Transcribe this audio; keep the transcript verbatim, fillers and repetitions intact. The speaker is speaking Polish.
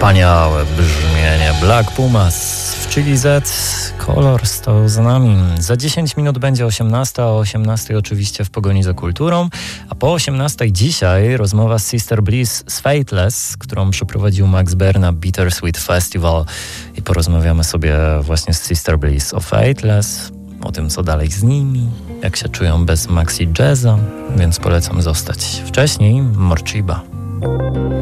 Wspaniałe brzmienie Black Pumas w Chili Z. Colors to za nami. Za dziesięć minut będzie osiemnasta, a o osiemnastej oczywiście w pogoni za kulturą, a po osiemnastej dzisiaj rozmowa z Sister Bliss z Fateless, którą przeprowadził Max Baer na Bittersweet Festival i porozmawiamy sobie właśnie z Sister Bliss o Fateless, o tym co dalej z nimi, jak się czują bez maxi jazza, więc polecam zostać. Wcześniej Morchiba.